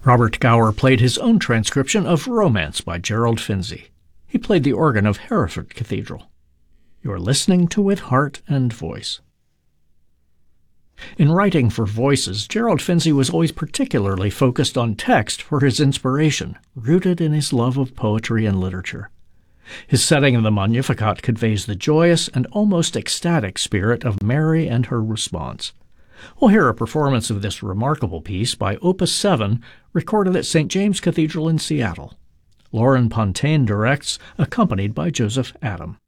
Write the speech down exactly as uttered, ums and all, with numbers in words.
Robert Gower played his own transcription of Romance by Gerald Finzi. He played the organ of Hereford Cathedral. You're listening to With Heart and Voice. In writing for voices, Gerald Finzi was always particularly focused on text for his inspiration, rooted in his love of poetry and literature. His setting of the Magnificat conveys the joyous and almost ecstatic spirit of Mary and her response. We'll hear a performance of this remarkable piece by Opus seven, recorded at Saint James Cathedral in Seattle. Lauren Pontaine directs, accompanied by Joseph Adam.